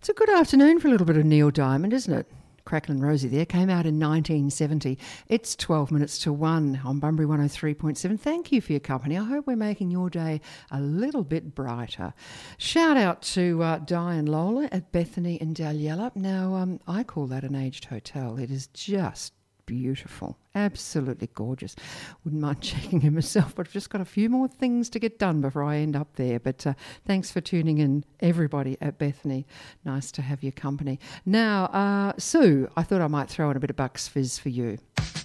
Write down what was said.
It's a good afternoon for a little bit of Neil Diamond, isn't it? Cracklin' Rosie there, came out in 1970. It's 12 minutes to 1 on Bunbury 103.7. Thank you for your company. I hope we're making your day a little bit brighter. Shout out to Di and Lola at Bethany in Dalyella. Now, I call that an aged hotel. It is just beautiful, absolutely gorgeous. Wouldn't mind checking in myself, but I've just got a few more things to get done before I end up there. But thanks for tuning in, everybody at Bethany. Nice to have your company. Now, Sue, I thought I might throw in a bit of Bucks Fizz for you.